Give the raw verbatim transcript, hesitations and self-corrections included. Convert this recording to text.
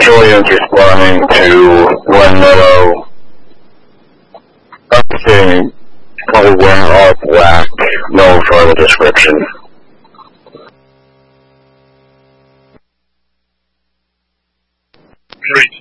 Julian's responding to Glen Meadow. I'm saying probably wearing all black, no further description. Great.